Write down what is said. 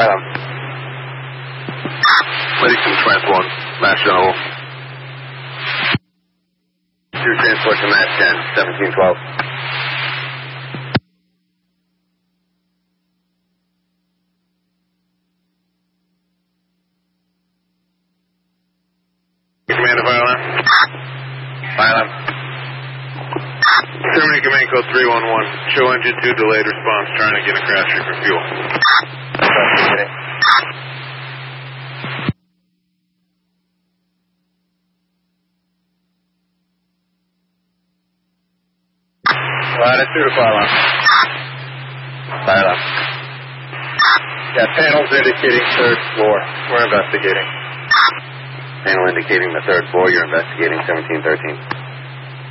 Right on. Livingston Trent 1, Mass General. 2 transport to Mass 10, 1712. Commander, fire alarm. Fire alarm. Terminate command code 311. Show engine 2 delayed response, trying to get a crash for fuel. Investigating. Latitude or fire alarm? Fire alarm. Yeah, panels indicating 3rd floor. We're investigating. Panel indicating the 3rd floor. You're investigating 1713.